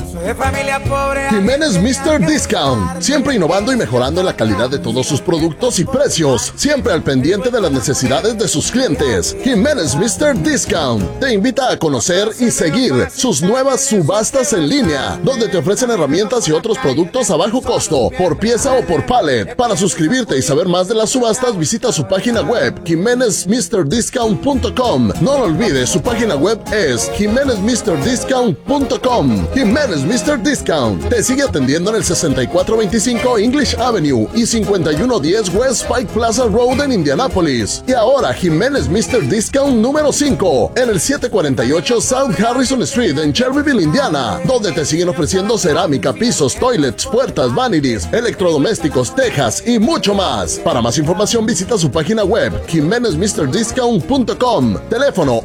Soy de familia pobre. Jiménez Mr. Discount, siempre innovando y mejorando la calidad de todos sus productos y precios, siempre al pendiente de las necesidades de sus clientes. Jiménez Mr. Discount te invita a conocer y seguir sus nuevas subastas en línea, donde te ofrecen herramientas y otros productos a bajo costo, por pieza o por pallet. Para suscribirte y saber más de las subastas, visita su página web, jimenezmrdiscount.com. No lo olvides, su página web es jimenezmrdiscount.com. Jiménez Mr. Discount te sigue atendiendo en el 6425 English Avenue y 5110 West Pike Plaza Road en Indianápolis. Y ahora Jiménez Mr. Discount número 5 en el 748 South Harrison Street en Cherryville, Indiana, donde te siguen ofreciendo cerámica, pisos, toilets, puertas, vanities, electrodomésticos, tejas y mucho más. Para más información visita su página web jimenezmrdiscount.com. Teléfono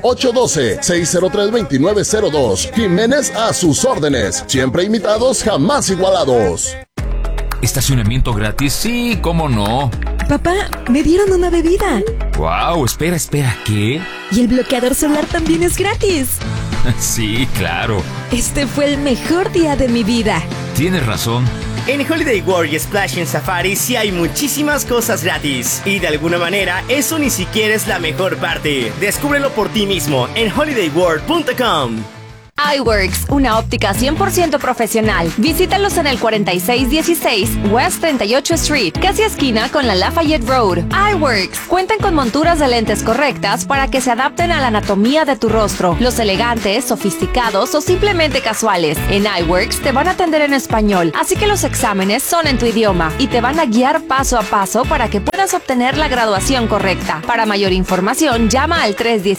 812-603-2902. Jiménez a sus órdenes, siempre imitados, jamás igualados. ¿Estacionamiento gratis? Sí, ¿cómo no? Papá, me dieron una bebida. Wow, espera, ¿qué? Y el bloqueador solar también es gratis. Sí, claro. Este fue el mejor día de mi vida. Tienes razón. En Holiday World y Splash en Safari sí hay muchísimas cosas gratis. Y de alguna manera, eso ni siquiera es la mejor parte. Descúbrelo por ti mismo en holidayworld.com. iWorks, una óptica 100% profesional. Visítalos en el 4616 West 38 Street, casi esquina con la Lafayette Road. iWorks cuentan con monturas de lentes correctas para que se adapten a la anatomía de tu rostro. Los elegantes, sofisticados o simplemente casuales. En iWorks te van a atender en español, así que los exámenes son en tu idioma y te van a guiar paso a paso para que puedas obtener la graduación correcta. Para mayor información, llama al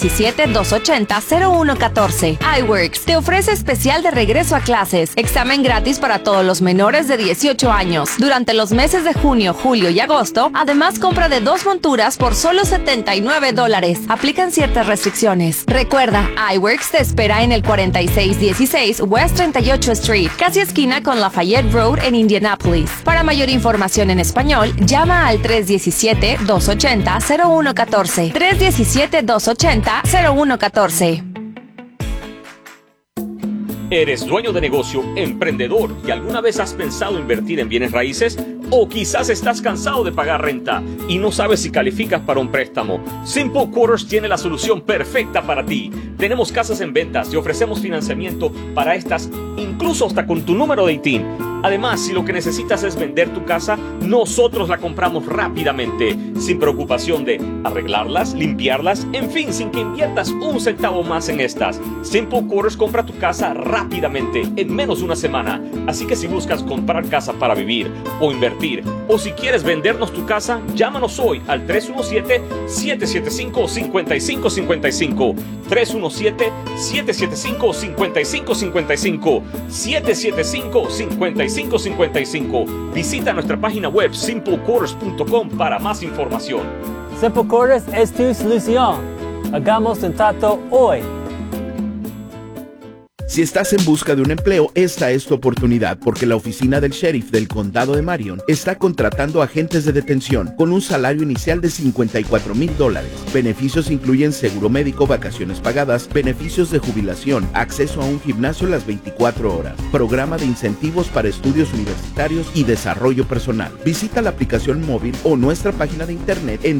317-280-0114. iWorks te ofrece especial de regreso a clases. Examen gratis para todos los menores de 18 años. Durante los meses de junio, julio y agosto, además compra de 2 monturas por solo $79. Aplican ciertas restricciones. Recuerda, iWorks te espera en el 4616 West 38 Street, casi esquina con Lafayette Road en Indianapolis. Para mayor información en español, llama al 317-280-0114. 317-280-0114. ¿Eres dueño de negocio, emprendedor y alguna vez has pensado invertir en bienes raíces? ¿O quizás estás cansado de pagar renta y no sabes si calificas para un préstamo? Simple Quarters tiene la solución perfecta para ti. Tenemos casas en ventas y ofrecemos financiamiento para estas, incluso hasta con tu número de ITIN. Además, si lo que necesitas es vender tu casa, nosotros la compramos rápidamente, sin preocupación de arreglarlas, limpiarlas, en fin, sin que inviertas un centavo más en estas. Simple Quarters compra tu casa rápidamente, en menos de una semana. Así que si buscas comprar casa para vivir o invertir, o si quieres vendernos tu casa, llámanos hoy al 317-775-5555. 317-775-5555. 775-5555. Visita nuestra página web simplequarters.com para más información. Simple Quarters es tu solución. Hagamos un trato hoy. Si estás en busca de un empleo, esta es tu oportunidad, porque la oficina del sheriff del condado de Marion está contratando agentes de detención con un salario inicial de $54,000. Beneficios incluyen seguro médico, vacaciones pagadas, beneficios de jubilación, acceso a un gimnasio las 24 horas, programa de incentivos para estudios universitarios y desarrollo personal. Visita la aplicación móvil o nuestra página de internet en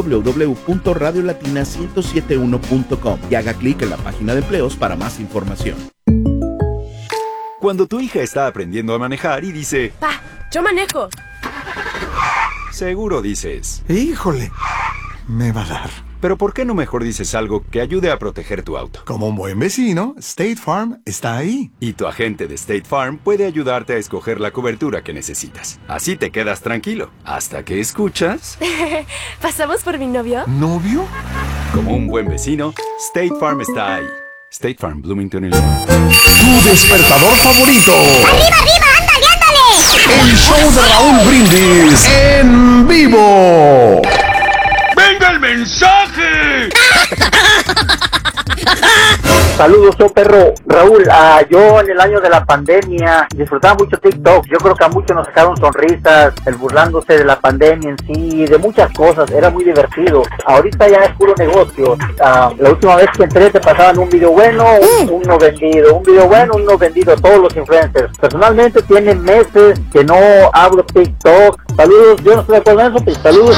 www.radiolatina1071.com y haga clic en la página de empleos para más información. Cuando tu hija está aprendiendo a manejar y dice: ¡Pa, yo manejo! Seguro dices: ¡Híjole! Me va a dar. Pero ¿por qué no mejor dices algo que ayude a proteger tu auto? Como un buen vecino, State Farm está ahí. Y tu agente de State Farm puede ayudarte a escoger la cobertura que necesitas. Así te quedas tranquilo, hasta que escuchas... ¿Pasamos por mi novio? ¿Novio? Como un buen vecino, State Farm está ahí. State Farm, Bloomington, Illinois. Tu despertador favorito. ¡Arriba, arriba! ¡Ándale, ándale! El show de Raúl Brindis en vivo. ¡Venga el mensaje! Saludos, yo perro. Raúl, yo en el año de la pandemia disfrutaba mucho TikTok. Yo creo que a muchos nos sacaron sonrisas, el burlándose de la pandemia en sí, de muchas cosas. Era muy divertido. Ahorita ya es puro negocio. La última vez que entré te pasaban un video bueno, un no vendido. Un video bueno, un no vendido. Todos los influencers. Personalmente tienen meses que no abro TikTok. Saludos, yo no estoy de acuerdo en eso, pero saludos.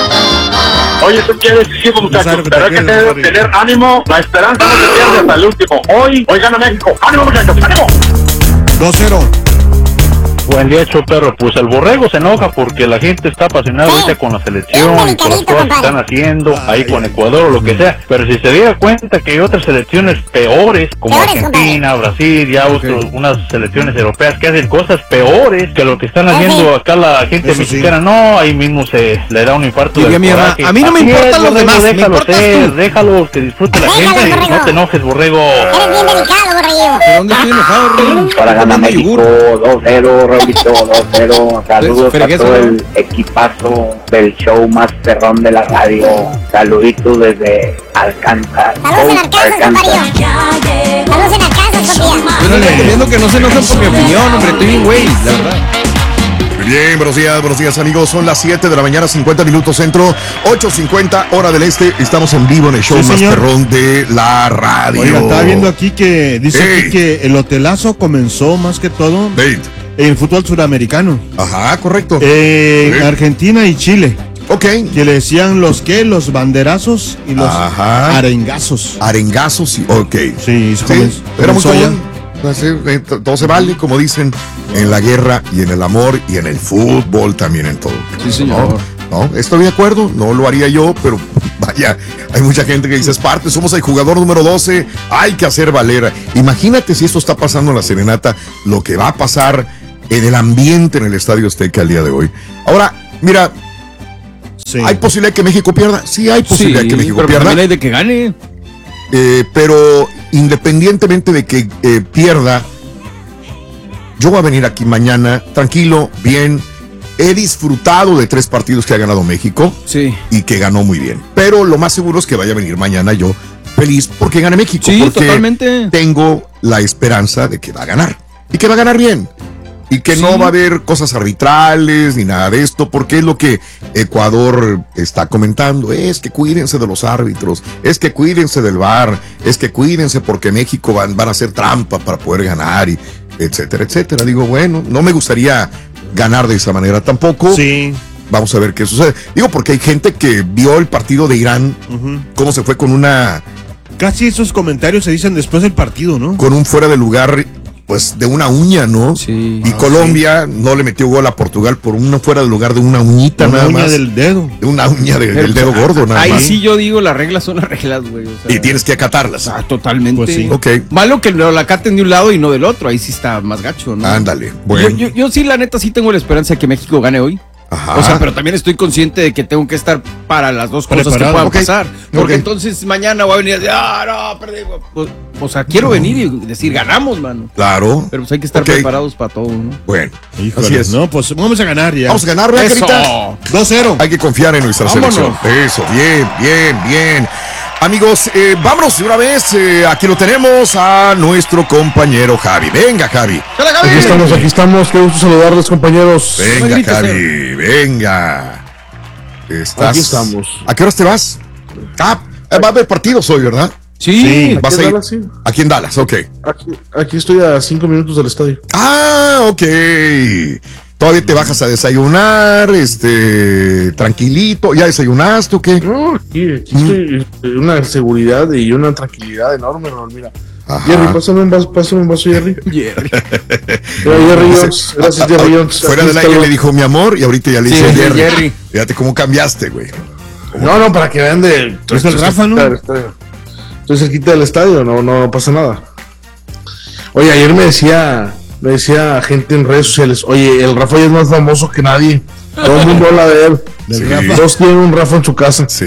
Oye, tú quieres decir, muchachos, pero hay que tener ánimo, la esperanza no se pierde hasta el último. Hoy gana México. ¡Ánimo, muchachos! ¡Ánimo! 2-0. Buen día, perro. Pues el borrego se enoja porque la gente está apasionada ahorita con la selección y con las cosas que están haciendo ahí con Ecuador o lo que sea. Pero si se diera cuenta que hay otras selecciones peores, como Argentina, Brasil y unas selecciones europeas que hacen cosas peores que lo que están haciendo acá la gente mexicana, no, ahí mismo se le da un infarto del coraje. A mí no me importan los demás, déjalos que disfrute la gente, no te enojes, borrego. Eres bien delicado, borrego. ¿De dónde estoy enojado, borrego? Para ganar México, 2-0, 2-0, saludos a todo el equipazo del show más perrón de la radio. Saluditos desde Alcántara. Saludos en Arkansas, compadre. Saludos en Arkansas, compadre. Yo les recomiendo que no se enojen por mi opinión, hombre, estoy bien güey, la verdad. Bien, buenos días amigos, son las 7 de la mañana, 50 minutos centro, 8:50 hora del este, estamos en vivo en el show más perrón de la radio. Oiga, estaba viendo aquí que dice aquí que el hotelazo comenzó más que todo en el fútbol suramericano. Ajá, correcto. En Argentina y Chile. Ok. Que le decían los banderazos y los arengazos. Arengazos, ok. Sí, era muy común. Todo se vale, como dicen, en la guerra y en el amor y en el fútbol también, en todo. Sí, señor. No, estoy de acuerdo, no lo haría yo, pero vaya, hay mucha gente que dice, es parte, somos el jugador número 12, hay que hacer valer. Imagínate si esto está pasando en la serenata, lo que va a pasar en el ambiente en el Estadio Azteca el día de hoy. Ahora, mira, ¿hay posibilidad de que México pierda? Sí, hay posibilidad de que México pierda. También hay de que gane. Pero independientemente de que pierda, yo voy a venir aquí mañana tranquilo, bien. He disfrutado de 3 partidos que ha ganado México y que ganó muy bien. Pero lo más seguro es que vaya a venir mañana yo feliz porque gane México. Sí, porque totalmente. Tengo la esperanza de que va a ganar y que va a ganar bien. Y que no va a haber cosas arbitrales ni nada de esto, porque es lo que Ecuador está comentando. Es que cuídense de los árbitros, es que cuídense del VAR, es que cuídense porque México van a hacer trampa para poder ganar, y etcétera, etcétera. Digo, bueno, no me gustaría ganar de esa manera tampoco. Sí. Vamos a ver qué sucede. Digo, porque hay gente que vio el partido de Irán, cómo se fue con una... Casi esos comentarios se dicen después del partido, ¿no? Con un fuera de lugar... pues de una uña, ¿no? Sí. Y Colombia no le metió gol a Portugal por una fuera de lugar de una uñita nada más. Una uña del dedo. De una uña del dedo gordo nada más. Ahí sí yo digo, las reglas son las reglas, güey. O sea, y tienes que acatarlas. Totalmente. Pues sí. Ok. Malo que lo acaten de un lado y no del otro, ahí sí está más gacho, ¿no? Ándale, bueno. Yo sí, la neta, sí tengo la esperanza de que México gane hoy. Ajá. O sea, pero también estoy consciente de que tengo que estar para las dos cosas que puedan pasar. Porque entonces mañana voy a venir a decir, no, perdí. Pues, o sea, quiero venir y decir, ganamos, mano. Claro. Pero pues hay que estar preparados para todo, ¿no? Bueno, híjole, así es. No, pues vamos a ganar ya. Vamos a ganar, ¿verdad, Carita? 2-0. Hay que confiar en nuestra selección. Eso, bien. Amigos, vámonos de una vez. Aquí lo tenemos a nuestro compañero Javi. Venga, Javi. Aquí estamos. Qué gusto saludarles, compañeros. Venga, Javi, venga. Aquí estamos. ¿A qué horas te vas? Va a haber partidos hoy, ¿verdad? Sí. ¿Vas a ir? Sí. Aquí en Dallas, ok. Aquí estoy a 5 minutos del estadio. Ok. Todavía te bajas a desayunar, tranquilito. ¿Ya desayunaste o qué? No, aquí estoy una seguridad y una tranquilidad enorme, Raúl, mira. Ajá. Jerry, pásame un vaso, Jerry. Jerry Jones, gracias, Jerry Jones. Fuera del aire le dijo mi amor y ahorita ya le dice Jerry. Fíjate cómo cambiaste, güey. No, para que vean de... ¿Es el Rafa, no? Estoy cerquita del estadio, no pasa nada. Oye, ayer me decía gente en redes sociales, oye, el Rafa ya es más famoso que nadie. Todo el mundo habla de él. Sí. Todos tienen un Rafa en su casa. Sí.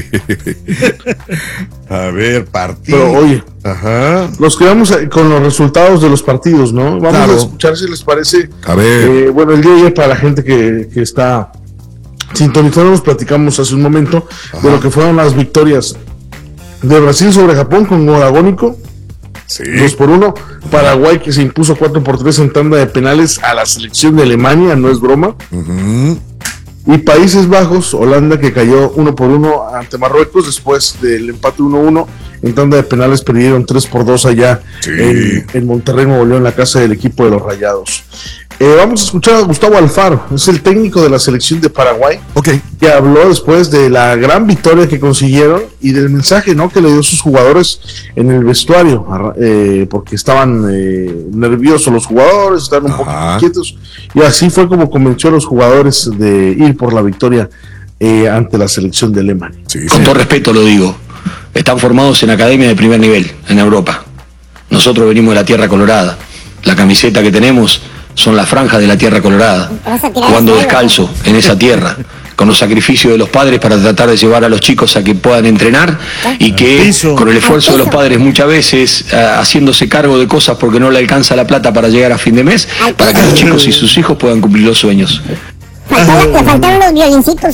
A ver, partido. Pero oye, nos quedamos con los resultados de los partidos, ¿no? Vamos a escuchar si les parece. A ver. Bueno, el día de ayer, para la gente que está sintonizando, nos platicamos hace un momento de lo que fueron las victorias de Brasil sobre Japón con gol agónico. Sí. 2-1. Paraguay que se impuso 4-3 en tanda de penales a la selección de Alemania, no es broma. Y Países Bajos, Holanda que cayó 1-1 ante Marruecos después del empate 1-1. En tanda de penales perdieron 3-2 allá en Monterrey, Nuevo León, en la casa del equipo de los Rayados. Vamos a escuchar a Gustavo Alfaro, es el técnico de la selección de Paraguay, que habló después de la gran victoria que consiguieron y del mensaje, ¿no?, que le dio a sus jugadores en el vestuario, porque estaban nerviosos los jugadores, estaban un poco inquietos, y así fue como convenció a los jugadores de ir por la victoria ante la selección de Alemania. Con todo respeto lo digo, están formados en academias de primer nivel en Europa. Nosotros venimos de la Tierra Colorada, la camiseta que tenemos son las franjas de la Tierra Colorada, jugando descalzo en esa tierra, con los sacrificios de los padres para tratar de llevar a los chicos a que puedan entrenar y que con el esfuerzo de los padres muchas veces haciéndose cargo de cosas porque no le alcanza la plata para llegar a fin de mes, para que los chicos y sus hijos puedan cumplir los sueños. Le faltaron los violincitos.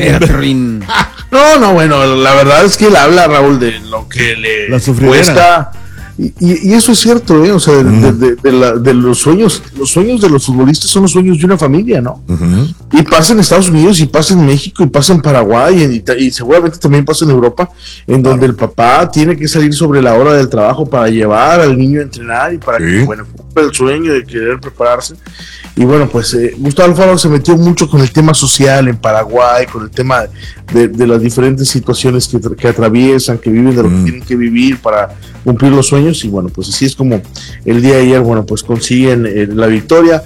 No, bueno, la verdad es que él habla, Raúl, de lo que le cuesta. Y eso es cierto, o sea, de los sueños de los futbolistas son los sueños de una familia, ¿no? Y pasa en Estados Unidos, y pasa en México, y pasa en Paraguay, y seguramente también pasa en Europa, en donde el papá tiene que salir sobre la hora del trabajo para llevar al niño a entrenar y para que, bueno, cumpla el sueño de querer prepararse. Y bueno, pues Gustavo Alfaro se metió mucho con el tema social en Paraguay, con el tema de las diferentes situaciones que atraviesan, que viven, de lo que tienen que vivir para cumplir los sueños. Y bueno, pues así es como el día de ayer, bueno, pues consiguen la victoria.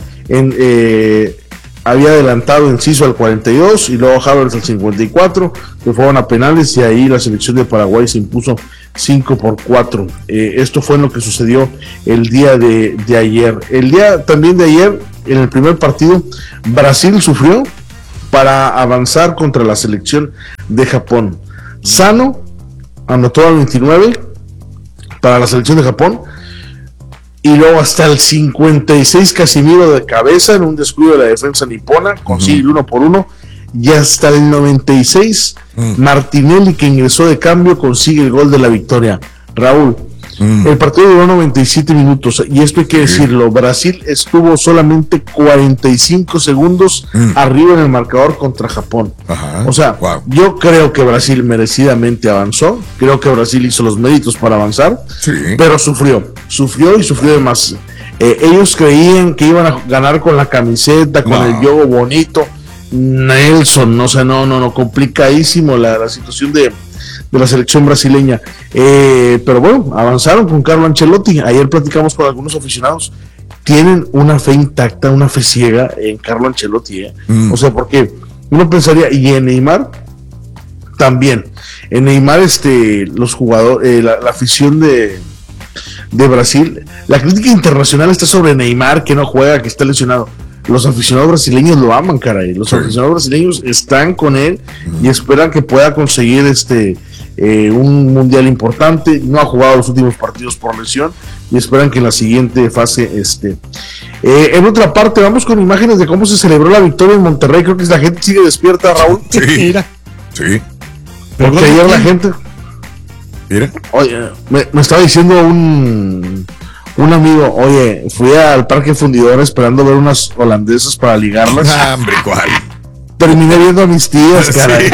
Había adelantado Enciso al 42 y luego Havertz al 54, que fueron a penales, y ahí la selección de Paraguay se impuso 5-4. Esto fue lo que sucedió el día de ayer. El día también de ayer, en el primer partido, Brasil sufrió para avanzar contra la selección de Japón. Sano anotó al 29 para la selección de Japón, y luego hasta el 56 Casimiro de cabeza en un descuido de la defensa nipona consigue el 1-1, y hasta el 96 Martinelli, que ingresó de cambio, consigue el gol de la victoria. Raúl, el partido duró 97 minutos, y esto hay que decirlo, Brasil estuvo solamente 45 segundos arriba en el marcador contra Japón. O sea, yo creo que Brasil merecidamente avanzó, creo que Brasil hizo los méritos para avanzar, pero sufrió de más. Ellos creían que iban a ganar con la camiseta, con el yogo bonito. Nelson, o sea, no, complicadísimo la situación de la selección brasileña, pero bueno, avanzaron con Carlo Ancelotti. Ayer platicamos con algunos aficionados, tienen una fe intacta, una fe ciega en Carlo Ancelotti, o sea, porque uno pensaría, y en Neymar también, en Neymar los jugadores, la afición de Brasil, la crítica internacional está sobre Neymar, que no juega, que está lesionado. Los aficionados brasileños lo aman, caray. Los aficionados brasileños están con él y esperan que pueda conseguir un mundial importante. No ha jugado los últimos partidos por lesión y esperan que en la siguiente fase en otra parte, vamos con imágenes de cómo se celebró la victoria en Monterrey. Creo que la gente sigue despierta, Raúl. Mira. Porque ayer la gente... Mira. Oye, me estaba diciendo un amigo, oye, fui al Parque Fundidora esperando ver unas holandesas para ligarlas. Hombre, ¿cuál? Terminé viendo a mis tías, caray.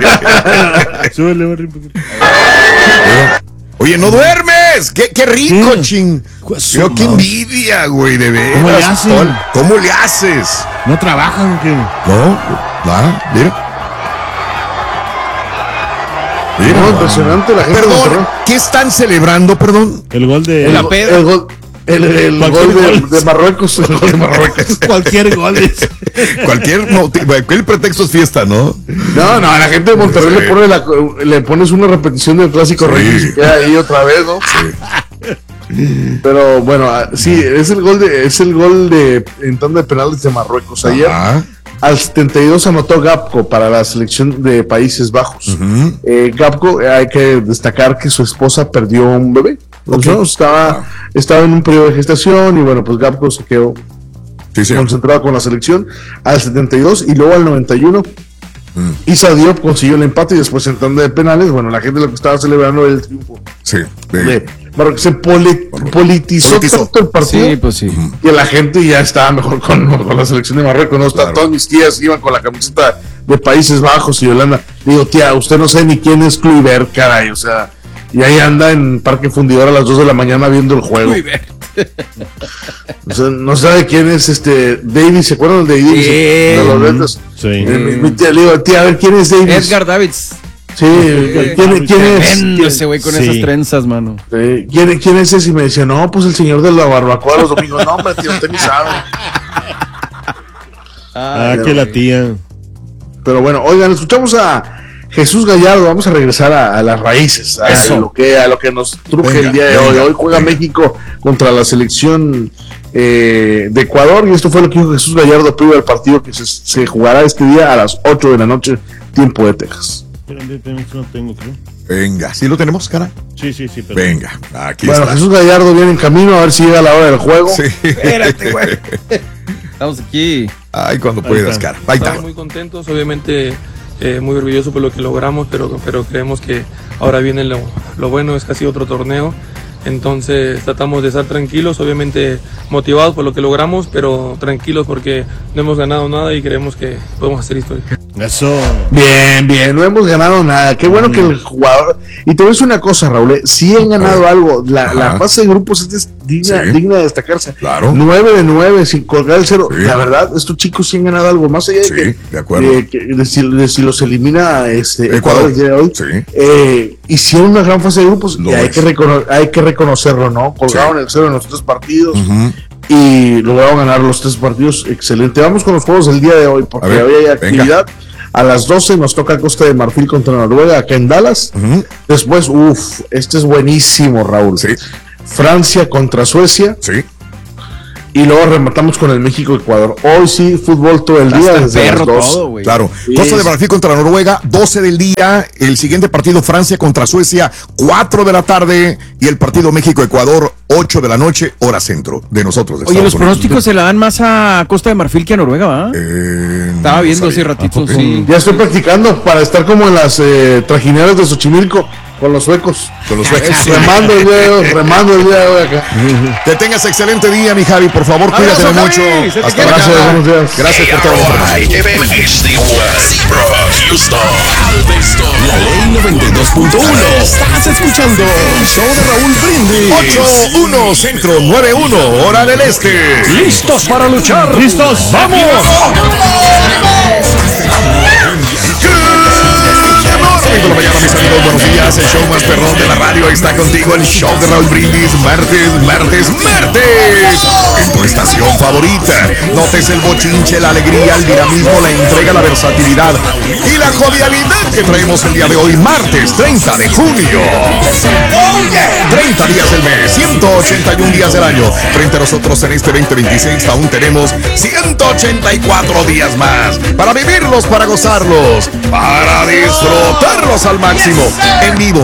Oye, no duermes. Qué rico, ching. Pero qué envidia, güey, de veras. ¿Cómo le haces? ¿No trabajan o qué? No, mira. No, impresionante la gente. Perdón, ¿qué están celebrando, perdón? El gol de... El gol de Marruecos. El gol de Marruecos. Cualquier gol es... Cualquier pretexto es fiesta, ¿no? No, a la gente de Monterrey le pones una repetición del clásico Reyes y queda ahí otra vez, ¿no? Pero bueno, sí, es el gol de en tanda de penales de Marruecos. Ayer al 72 anotó Gapco para la selección de Países Bajos. Gapco, hay que destacar que su esposa perdió un bebé. Estaba en un periodo de gestación y bueno, pues Gapco se quedó concentrado con la selección al 72 y luego al 91 Issa Diop consiguió el empate y después en tanda de penales, bueno, la gente lo que estaba celebrando era el triunfo. Sí. Marruecos se politizó tanto el partido. Sí, pues sí. Que la gente ya estaba mejor con la selección de Marruecos, ¿no? Claro. Todas mis tías iban con la camiseta de Países Bajos y Holanda. Digo, tía, usted no sabe ni quién es Kluivert, caray, o sea, y ahí anda en Parque Fundidor a las 2 de la mañana viendo el juego. O sea, no sabe quién es Davis, ¿se acuerdan de Davis? De los Retos. Sí. Mi tía le digo, tía, a ver quién es Davis. Edgar Davids. Sí, ¿quién es? Ese güey con esas trenzas, mano. ¿Quién es ese? Y me decía, no, pues el señor de la barbacoa los domingos. No, hombre, tío, usted ni sabe. Que la tía. Pero bueno, oigan, escuchamos a Jesús Gallardo. Vamos a regresar a las raíces, a lo que nos truje el día de hoy. Hoy juega México contra la selección de Ecuador, y esto fue lo que dijo Jesús Gallardo previo al partido que se jugará este día a las 8 de la noche, tiempo de Texas. No tengo, creo. Venga, ¿sí lo tenemos, cara? Sí. Pero... Venga, aquí está. Bueno, Jesús Gallardo viene en camino, a ver si llega la hora del juego. Sí. Espérate, güey. Estamos aquí. Ay, cuando puedas, cara. Estamos muy contentos, obviamente muy orgullosos por lo que logramos, pero creemos que ahora viene lo bueno, es casi otro torneo. Entonces tratamos de estar tranquilos, obviamente motivados por lo que logramos, pero tranquilos porque no hemos ganado nada y creemos que podemos hacer historia. Eso. Bien, no hemos ganado nada. Qué bueno que el jugador. Y te voy a decir una cosa, Raúl, sí han ganado algo. La fase de grupos es digna de destacarse. Claro. 9 de 9 sin colgar el cero. Sí. La verdad, estos chicos sí han ganado algo. Más allá de de si los elimina Ecuador el día de hoy. Hicieron una gran fase de grupos y hay que reconocerlo, ¿no? Colgaron el cero en los 3 partidos. Y lograron ganar los 3 partidos. Excelente. Vamos con los juegos del día de hoy, porque hoy hay actividad. A las 12 nos toca Costa de Marfil contra Noruega acá en Dallas. Después, este es buenísimo, Raúl. Francia contra Suecia. Y luego rematamos con el México-Ecuador. Hoy sí, fútbol todo el día. Desde las 2. Claro. Costa de Marfil contra Noruega, 12 del día. El siguiente partido, Francia contra Suecia, 4 de la tarde. Y el partido México-Ecuador, 8 de la noche, hora centro de nosotros. Oye, los pronósticos se la dan más a Costa de Marfil que a Noruega, ¿va? Estaba viendo hace ratito, sí. Ya estoy practicando para estar como en las trajineras de Xochimilco. Con los suecos. Remando el día de hoy acá. Que tengas excelente día, mi Javi. Por favor, cuídate mucho. Hasta luego. Buenos días. Gracias por todo. La Ley 92.1. Estás escuchando el show de Raúl Brindis. 8-1 Centro, 9-1 hora del este. ¿Listos para luchar? ¡Listos! ¡Vamos! Por la mañana, mis amigos, buenos días. El show más perrón de la radio está contigo. El show de Raúl Brindis. Martes. En tu estación favorita. Notes el bochinche, la alegría, el dinamismo, la entrega, la versatilidad y la jovialidad que traemos el día de hoy, martes 30 de junio. 30 días del mes, 181 días del año. Frente a nosotros en este 2026 aún tenemos 184 días más para vivirlos, para gozarlos, para disfrutarlos al máximo. En vivo.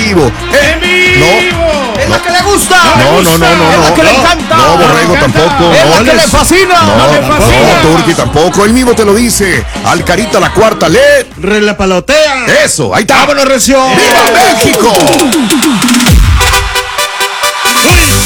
¿Es la que le gusta? No. ¿Es la que le encanta? No, Borrego tampoco. ¿Es la que le fascina? No, Turki tampoco. Él mismo te lo dice. Alcarita la cuarta, relapalotea. Eso, ahí está. ¡Vámonos, Recio! ¡Viva México!